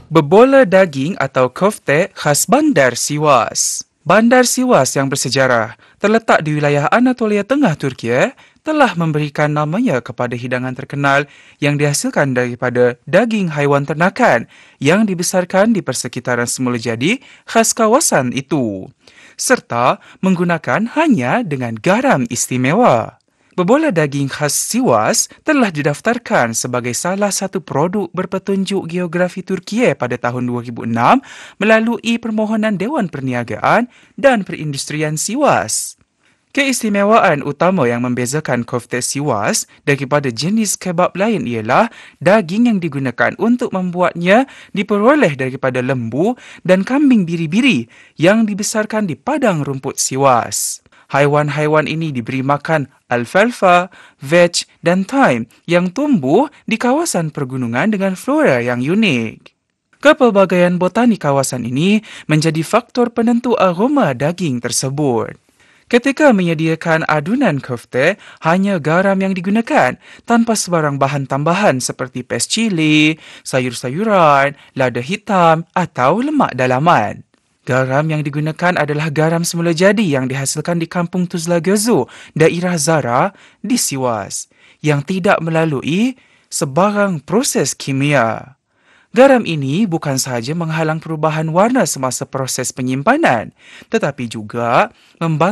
Berbola daging atau kofte khas Bandar Siwas. Bandar Siwas yang bersejarah, terletak di wilayah Anatolia Tengah Turki, telah memberikan namanya kepada hidangan terkenal yang dihasilkan daripada daging haiwan ternakan yang dibesarkan di persekitaran semula jadi khas kawasan itu, serta menggunakan hanya dengan garam istimewa. Berbola daging khas Siwas telah didaftarkan sebagai salah satu produk berpetunjuk geografi Turkiye pada tahun 2006 melalui permohonan Dewan Perniagaan dan Perindustrian Siwas. Keistimewaan utama yang membezakan kofte Siwas daripada jenis kebab lain ialah daging yang digunakan untuk membuatnya diperoleh daripada lembu dan kambing biri-biri yang dibesarkan di padang rumput Siwas. Haiwan-haiwan ini diberi makan alfalfa, veg dan thyme yang tumbuh di kawasan pergunungan dengan flora yang unik. Kepelbagaian botani kawasan ini menjadi faktor penentu aroma daging tersebut. Ketika menyediakan adunan kofte, hanya garam yang digunakan tanpa sebarang bahan tambahan seperti pes cili, sayur-sayuran, lada hitam atau lemak dalaman. Garam yang digunakan adalah garam semula jadi yang dihasilkan di Kampung Tuzla Gezo, daerah Zara di Siwas, yang tidak melalui sebarang proses kimia. Garam ini bukan sahaja menghalang perubahan warna semasa proses penyimpanan, tetapi juga membantu